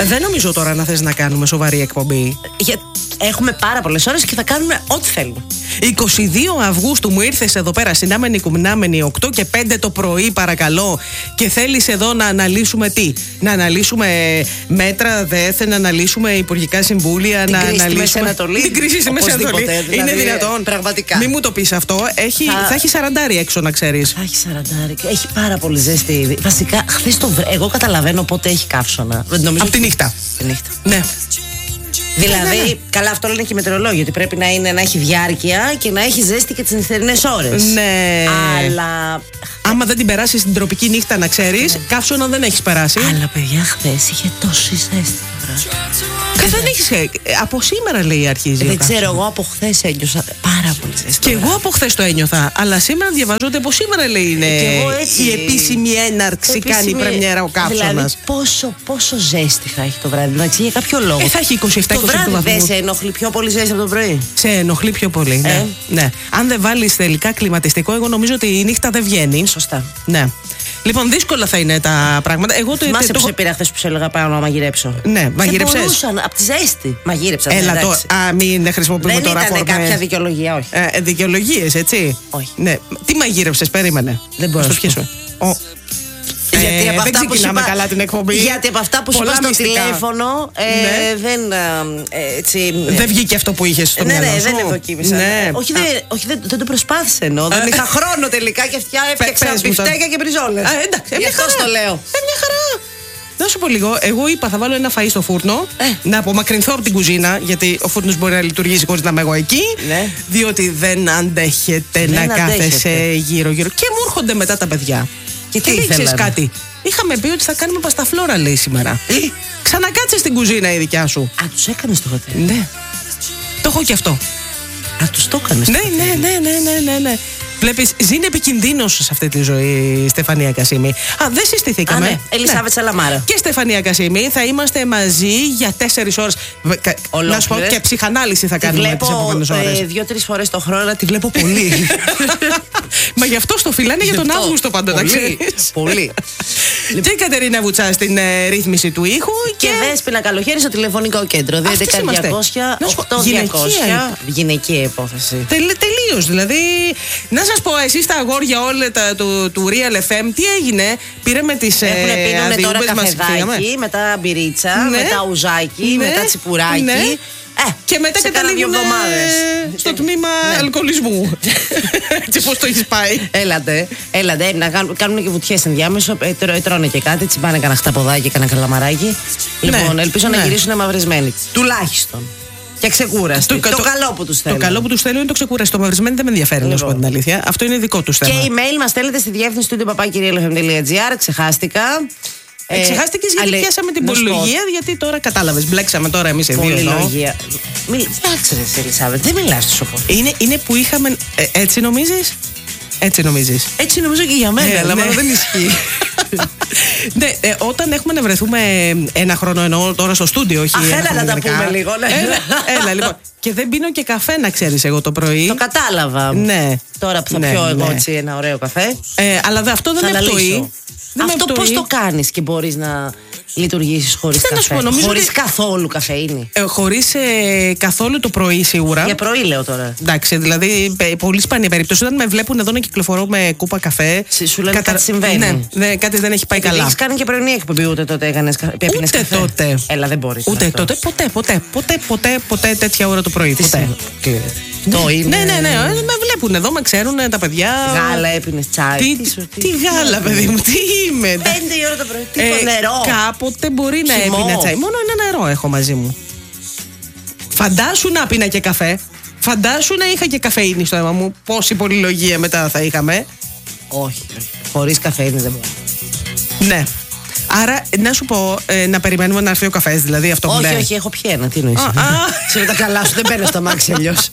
Δεν νομίζω τώρα να θες να κάνουμε σοβαρή εκπομπή. Έχουμε πάρα πολλές ώρες και θα κάνουμε ό,τι θέλουμε. 22 Αυγούστου μου ήρθες εδώ πέρα, συνάμενη κουμνάμενη, 8 και 5 το πρωί, παρακαλώ. Και θέλεις εδώ να αναλύσουμε τι? Να αναλύσουμε μέτρα ΔΕΘ, να αναλύσουμε υπουργικά συμβούλια, να αναλύσουμε. Την κρίση στη Μέση Ανατολή. Δηλαδή, είναι δυνατόν? Πραγματικά. Μην μου το πεις αυτό. Θα έχει 40 έξω, να ξέρεις. Θα έχει 40. Έχει πάρα πολύ ζέστη ήδη. Βασικά, χθες εγώ καταλαβαίνω πότε έχει καύσωνα. Από τη νύχτα. Ναι. Δηλαδή, καλά, αυτό λένε και οι μετεωρολόγοι, ότι πρέπει να έχει διάρκεια και να έχει ζέστη και τις νυχτερινές ώρες. Ναι. Αλλά. Άμα δεν την περάσεις την τροπική νύχτα, να ξέρεις, καύσωνα δεν έχεις περάσει. Αλλά παιδιά, χθες είχε τόση ζέστη. Δεν έχεις. Από σήμερα λέει αρχίζει. Δεν ξέρω, εγώ από χθες ένιωσα πάρα πολύ ζέστη. Και εγώ από χθες το ένιωθα. Αλλά σήμερα διαβάζω ότι από σήμερα λέει είναι η επίσημη έναρξη. Κάνει πρεμιέρα ο καύσωνας. Δηλαδή, πόσο ζέστη θα έχει το βράδυ? Εντάξει, για κάποιο λόγο. Θα έχει 27-28 βαθμούς. Το βράδυ δεν σε ενοχλεί πιο πολύ ζέστη από το πρωί? Σε ενοχλεί πιο πολύ. Ναι. Αν δεν βάλεις τελικά κλιματιστικό, εγώ νομίζω ότι η νύχτα δεν βγαίνει. Σωστά. Ναι. Λοιπόν, δύσκολα θα είναι τα πράγματα. Θυμάσαι που σε πήρα χθες που σου έλεγα πάω να μαγειρέψω? Ναι, μαγείρεψες? Δεν μπορούσαν, από τη ζέστη. Μαγείρεψα. Έλα τώρα. Μην χρησιμοποιούμε τώρα φορμές. Δεν ήταν κάποια δικαιολογία, όχι. Δικαιολογίες, έτσι. Όχι. Ναι. Τι μαγείρεψες, περίμενε. Δεν μπορώ να σου πιέσω. Γιατί από δεν ξεκινάμε καλά την εκπομπή. Γιατί από αυτά που σου είπα στο τηλέφωνο δεν βγήκε αυτό που είχες στο μυαλό σου. Ναι, δεν ευδοκίμησα. Όχι, δεν το προσπάθησε εννοώ. Δεν είχα χρόνο τελικά και έφτιαξα μπιφτέκια και μπριζόλες. Εντάξει, γι' αυτό το λέω. Μια χαρά. Να σου πω λίγο, εγώ είπα θα βάλω ένα φαΐ στο φούρνο, να απομακρυνθώ από την κουζίνα, γιατί ο φούρνος μπορεί να λειτουργήσει χωρίς να είμαι εγώ εκεί, διότι δεν αντέχετε να κάθεσαι γύρω-γύρω. Και μου έρχονται μετά τα παιδιά. Και τι ήθελες κάτι? Είχαμε πει ότι θα κάνουμε πασταφλόρα, λέει, σήμερα. Ξανακάτσε στην κουζίνα η δικιά σου. Α, τους έκανες το χωτέ? Ναι. Το έχω και αυτό. Α, τους το έκανες? Ναι. Βλέπεις, είναι επικινδύνος σε αυτή τη ζωή, Στεφανία Κασίμη. Δεν συστηθήκαμε. Ναι. Ελισάβετ Σαλαμάρα. Και Στεφανία Κασίμη, θα είμαστε μαζί για 4 ώρες. Να σου πω, και ψυχανάλυση θα κάνουμε τις επόμενες ώρες. 2-3 φορές το χρόνο, αλλά τη βλέπω πολύ. Μα γι' αυτό στο φιλάνε για τον Αύγουστο πάντα, πολύ. Και η Κατερίνα Βουτσά στην ρύθμιση του ήχου. Και Δέσποινα Καλοχέρη στο τηλεφωνικό κέντρο. 211-200-8200. Γυναικεία υπόθεση. Τελείως. Δηλαδή, να σας πω, εσείς τα αγόρια όλα του Real FM, τι έγινε? Πήραμε τις πίνουμε τώρα καφεδάκι, μετά μπυρίτσα, μετά ουζάκι, μετά τσιπουράκι. Και μετά καταλήγουμε στο τμήμα αλκοολισμού. Έτσι πώς το έχεις πάει. Έλατε, να κάνουν και βουτιές ενδιάμεσο. Τρώνε και κάτι, τσιμπάνε κανένα χταποδάκι, κανένα καλαμαράκι. Λοιπόν, ελπίζω να γυρίσουν μαυρισμένοι. Τουλάχιστον. Και ξεκούραστοι. Το καλό που τους θέλω. Το καλό που τους θέλω είναι το ξεκούραστοι. Το μαυρισμένο δεν με ενδιαφέρει, να σου πω την αλήθεια. Αυτό είναι δικό τους θέμα. Και email μας στέλνετε στη διεύθυνση του Ξεχάστηκα. Ξεχάστηκες γιατί πιάσαμε την πολυλογία, γιατί τώρα κατάλαβες. Μπλέξαμε τώρα εμείς οι δύο. Πολυλογία. Εντάξει, Ελισάβετ, δεν μιλάς τόσο πολύ. Είναι που είχαμε. Έτσι νομίζεις? Έτσι νομίζεις? Έτσι νομίζω και για μένα, αλλά δεν ισχύει. Ναι, όταν έχουμε να βρεθούμε ένα χρόνο, εννοώ τώρα στο στούντιο, όχι. Έλα να τα πούμε λίγο. Έλα, λοιπόν. Και δεν πίνω και καφέ, να ξέρεις, εγώ το πρωί. Το κατάλαβα. Ναι. Τώρα που θα πιω εγώ έτσι ένα ωραίο καφέ. Αλλά αυτό δεν με πτωεί. Αυτό πώς το κάνεις και μπορείς να λειτουργήσεις χωρίς καφέ? Χωρίς καθόλου καφεΐνη? Χωρίς καθόλου το πρωί σίγουρα. Για πρωί λέω τώρα. Εντάξει, δηλαδή πολύ σπάνια περίπτωση. Όταν με βλέπουν εδώ να κυκλοφορώ με κούπα καφέ, σου λένε κάτι συμβαίνει. Ναι, κάτι δεν έχει πάει καλά. Έχεις κάνει και πρωινή εκπομπή, ούτε τότε έπινες καφέ? Ούτε τότε. Έλα, δεν μπορείς. Ούτε τότε, ποτέ τέτοια ώρα το πρωί. Ποτέ. Το είναι. Ναι, με βλέπουν εδώ, με ξέρουν τα παιδιά. Γάλα έπινες, τσάι. Τι γάλα, παιδί μου, τι είμαι? 5 η ώρα το πρωί. Τι νερό? Κάποτε μπορεί να έπινα τσάι. Μόνο ένα νερό έχω μαζί μου. Φαντάσου να πίνα και καφέ. Φαντάσου να είχα και καφεΐνη στο αίμα μου. Πόση πολυλογία μετά θα είχαμε. Όχι. Χωρίς καφεΐνη δεν μπορεί. Ναι. Άρα, να σου πω, να περιμένουμε να έρθει ο καφές, δηλαδή αυτό που λέει. Όχι, έχω πιει ένα. Τι εννοείς? Ξέρω τα καλά σου, δεν παίρνω στο μάξι αλλιώς.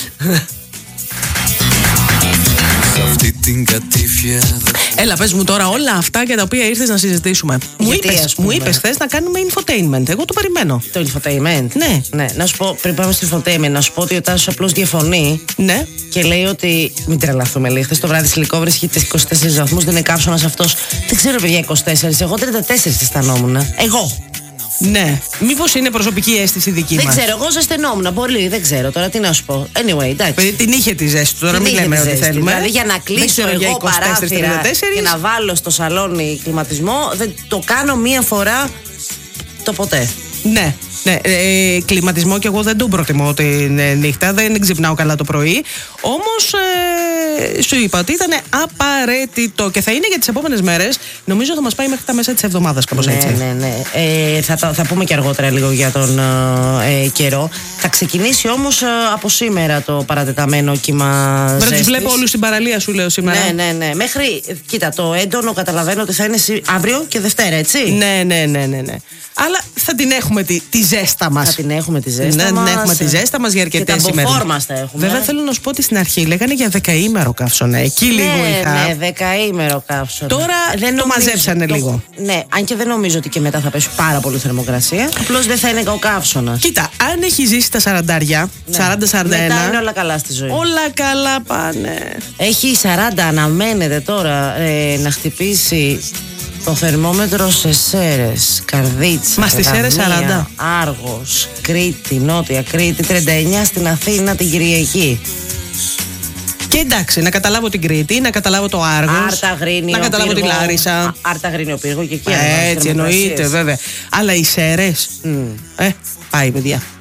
Έλα, πες μου τώρα όλα αυτά για τα οποία ήρθες να συζητήσουμε. Μου είπες χθες να κάνουμε infotainment. Εγώ το περιμένω. Το infotainment? Ναι. Να σου πω, πριν πάμε στο infotainment, να σου πω ότι ο Τάσος απλώς διαφωνεί. Ναι. Και λέει ότι. Μην τρελαθούμε, λέει. Χθες το βράδυ στη Λυκόβρη είχε 24 βαθμούς, δεν είναι καύσωνας αυτός. Δεν ξέρω, παιδιά, 24. Εγώ 34 αισθανόμουν. Εγώ. Ναι. Μήπως είναι προσωπική αίσθηση δική μας? Δεν ξέρω, εγώ ζεσθενόμουν πολύ, δεν ξέρω τώρα τι να σου πω. Anyway, εντάξει. Την είχε τη ζέστη, τώρα μην λέμε ότι θέλουμε. Δηλαδή για να κλείσω εγώ παράθυρα και να βάλω στο σαλόνι κλιματισμό, δεν το κάνω μία φορά το ποτέ. Ναι. Ναι, κλιματισμό και εγώ δεν τον προτιμώ τη νύχτα, δεν ξυπνάω καλά το πρωί. Όμως σου είπα ότι ήταν απαραίτητο και θα είναι για τις επόμενες μέρες. Νομίζω θα μας πάει μέχρι τα μέσα της εβδομάδας, κάπως έτσι. Ναι. Θα πούμε και αργότερα λίγο για τον καιρό. Θα ξεκινήσει όμως από σήμερα το παρατεταμένο κύμα ζέστης. Τους βλέπω όλους στην παραλία, σου λέω σήμερα. Ναι. Μέχρι, κοίτα, το έντονο καταλαβαίνω ότι θα είναι αύριο και Δευτέρα, έτσι. Ναι. Αλλά θα την έχουμε τη ζέστα μας. Θα την έχουμε τη ζέστα μας. Ναι, έχουμε τη ζέστα μας για αρκετές ημέρες. Και τα μποφόρ μας τα έχουμε. Βέβαια θέλω να σου πω ότι στην αρχή λέγανε για 10ήμερο καύσωνα. Εκεί λίγο είχα. Ναι, 10ήμερο καύσωνα. Τώρα το μαζέψανε λίγο. Ναι, αν και δεν νομίζω ότι και μετά θα πέσει πάρα πολύ θερμοκρασία. Απλώς δεν θα είναι ο καύσωνας. Κοίτα, αν έχει ζήσει τα 40, 40-41. Μετά είναι όλα καλά στη ζωή. Όλα καλά πάνε. Έχει 40, αναμένεται τώρα να χτυπήσει το θερμόμετρο σε Σέρρες, Καρδίτσα, μα στις Σέρρες 40. Άργος, Κρήτη, Νότια Κρήτη, 39 στην Αθήνα την Κυριακή. Και εντάξει, να καταλάβω την Κρήτη, να καταλάβω το Άργος, Αρταγρίνιο, να καταλάβω τη Λάρισα. Αρταγρίνιο Πύργο και εκεί. Έτσι εννοείται βέβαια. Αλλά οι Σέρρες, πάει παιδιά.